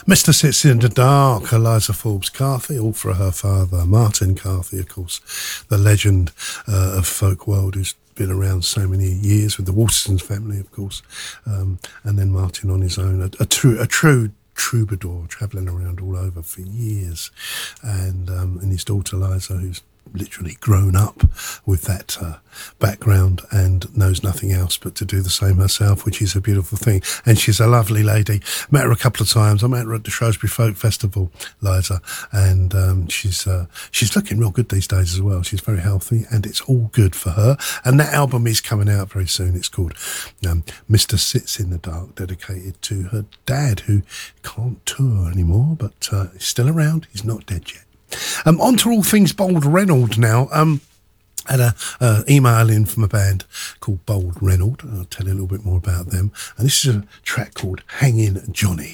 Mr. Sits in the Dark, Eliza Forbes Carthy, all for her father, Martin Carthy, of course, the legend of folk world who's been around so many years with the Watersons family, of course, and then Martin on his own, a true troubadour, travelling around all over for years, and his daughter Liza, who's literally grown up with that background and knows nothing else but to do the same herself, which is a beautiful thing. And she's a lovely lady. Met her a couple of times. I met her at the Shrewsbury Folk Festival, Liza, and she's looking real good these days as well. She's very healthy, and it's all good for her. And that album is coming out very soon. It's called Mr. Sits in the Dark, dedicated to her dad, who can't tour anymore, but he's still around. He's not dead yet. On to all things Bold Reynolds now. Had an email in from a band called Bold Reynolds. I'll tell you a little bit more about them. And this is a track called Hangin' Johnny.